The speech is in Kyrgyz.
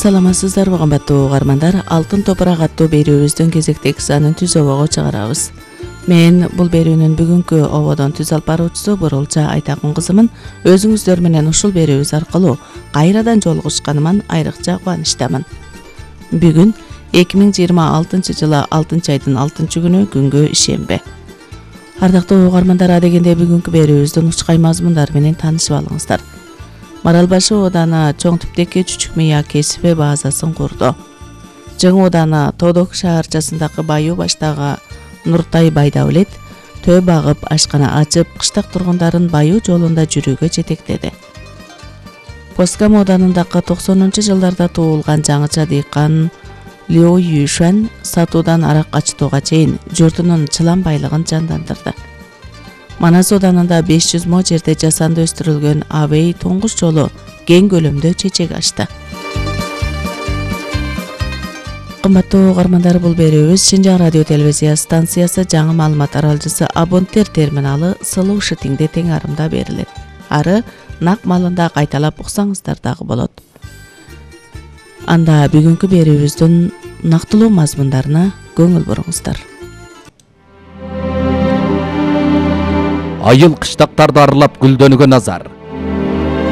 Саламатсыздарбы кымбаттуу угармандар, Алтын топурак аттуу берүүбүздүн кезектеги санын түз обого чыгарабыз. Мен бул берүүнүн бүгүнкү ободон түз алып баруучусу Бурулча Айтакун кызымын. Өзүңүздөр менен ушул берүүбүз аркылуу кайрадан жолугушканыман айрыкча кубанычтамын. Бүгүн 2026 жылы 6 айдын 6 күнү күнгө ишембе. Ардактуу угармандар, дегенде бүгүнкү берүүбүздүн учкай мазмундары менен таанышып алыңыздар. Маралбашы ооданы чоң типтеги Чүчүк Мыя кесипи базасын курду. Жаңы ооданы Тодок шаарчасындагы Баю баштагы Нуртай Байдабылет төө багып, ашкана ачып, кыштак тургундарын Баю жолунда жүрүүгө жетектеди. Поскам оодарындагы 90-жылдарда туулган жаңыча дыйкан Лю Юшан сатуудан арак ачтууга чейин журтунун чылан байлыгын жандандырды. Манас оодарында 500 мо жерде жасанды өстүрүлгөн Абей туңгуч жолу кең көлөмдө чечек ачты. Кымбаттуу угармандар, бул берүүбүз Шинжаң радио телевизия станциясы жаңы маалымат аралжысы абоненттер терминалы Сылуу Шытиңде тең арымда берилет. Ары нак маалында кайталап уксаңыздар дагы болот. Анда бүгүнкү берүүбүздүн нактылуу мазмундарына көңүл буруңуздар. Айыл кыштактарды аралап гүлдөнүүгө назар.